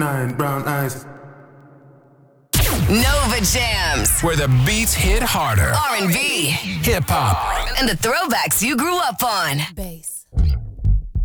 Nine brown eyes. Nova Jams. Where the beats hit harder. R&B. Hip hop. And the throwbacks you grew up on. Bass.